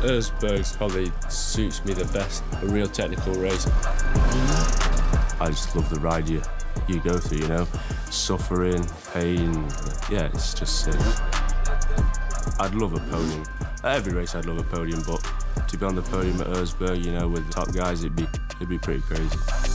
Erzberg's probably suits me the best, a real technical race. I just love the ride you go through, you know, suffering, pain, yeah, it's just sick. I'd love a podium. At every race I'd love a podium, but to be on the podium at Erzberg, you know, with the top guys, it'd be pretty crazy.